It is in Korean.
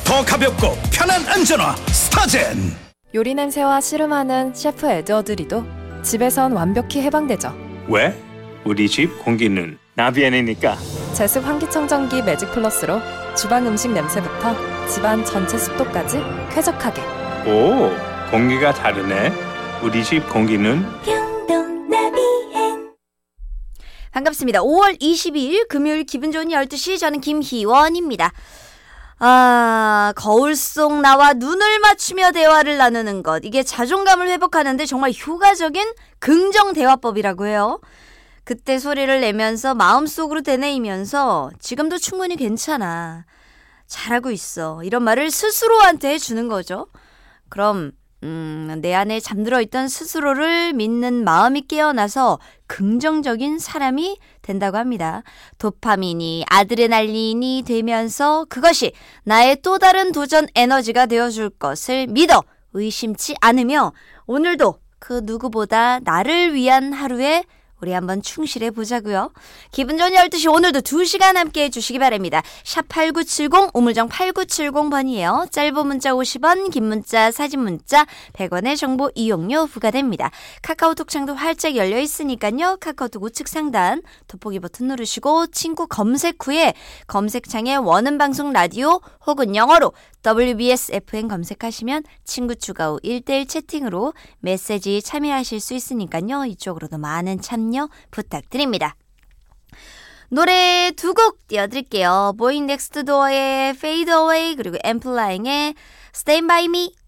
더 가볍고 편한 안전화 스타젠. 요리 냄새와 씨름하는 셰프 에드워드리도 집에선 완벽히 해방되죠. 왜? 우리 집 공기는 나비엔이니까. 제습 환기청정기 매직 플러스로 주방 음식 냄새부터 집안 전체 습도까지 쾌적하게. 오, 공기가 다르네. 우리 집 공기는 평동나비엔. 반갑습니다. 5월 22일 금요일 기분 좋은 12시, 저는 김희원입니다. 거울 속 나와 눈을 맞추며 대화를 나누는 것, 이게 자존감을 회복하는데 정말 효과적인 긍정 대화법이라고 해요. 그때 소리를 내면서 마음속으로 되뇌이면서 지금도 충분히 괜찮아, 잘하고 있어, 이런 말을 스스로한테 해주는 거죠. 그럼 내 안에 잠들어 있던 스스로를 믿는 마음이 깨어나서 긍정적인 사람이 된다고 합니다. 도파민이 아드레날린이 되면서 그것이 나의 또 다른 도전 에너지가 되어줄 것을 믿어 의심치 않으며 오늘도 그 누구보다 나를 위한 하루에 우리 한번 충실해 보자고요. 기분 좋은 12시, 오늘도 2시간 함께 해주시기 바랍니다. 샵8970, 우물정 8970번이에요. 짧은 문자 50원, 긴 문자, 사진 문자 100원의 정보 이용료 부과됩니다. 카카오톡 창도 활짝 열려 있으니까요. 카카오톡 우측 상단 돋보기 버튼 누르시고 친구 검색 후에 검색창에 원음 방송 라디오 혹은 영어로 WBS FM 검색하시면 친구 추가 후 1대1 채팅으로 메시지 참여하실 수 있으니까요. 이쪽으로도 많은 참여 부탁드립니다. 노래 두 곡 띄워드릴게요. 보잉 넥스트 도어의 Fade Away, 그리고 앰플라잉의 Stand By Me.